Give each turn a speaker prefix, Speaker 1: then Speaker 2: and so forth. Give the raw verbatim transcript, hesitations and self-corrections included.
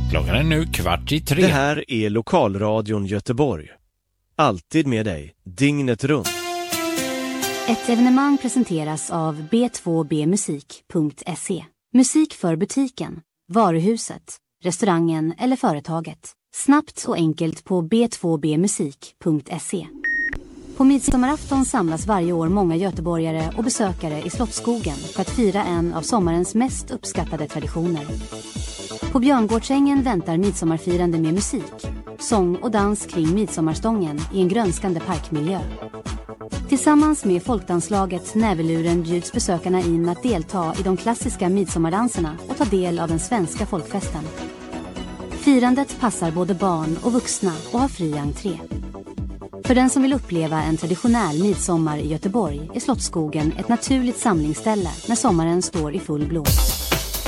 Speaker 1: Klockan är nu kvart i tre.
Speaker 2: Det här är Lokalradion Göteborg. Alltid med dig, dygnet runt.
Speaker 3: Ett evenemang presenteras av b två b musik punkt se. Musik för butiken, varuhuset, restaurangen eller företaget. Snabbt och enkelt på b två b musik punkt se. På midsommarafton samlas varje år många göteborgare och besökare i Slottsskogen för att fira en av sommarens mest uppskattade traditioner. På Björngårdsängen väntar midsommarfirande med musik, sång och dans kring midsommarstången i en grönskande parkmiljö. Tillsammans med folkdanslaget Näveluren bjuds besökarna in att delta i de klassiska midsommardanserna och ta del av den svenska folkfesten. Firandet passar både barn och vuxna och har fri entré. För den som vill uppleva en traditionell midsommar i Göteborg är Slottsskogen ett naturligt samlingsställe när sommaren står i full blom.